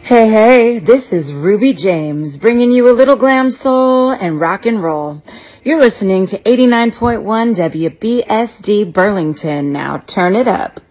Hey, this is Ruby James bringing you a little glam soul and rock and roll. You're listening to 89.1 WBSD Burlington. Now turn it up.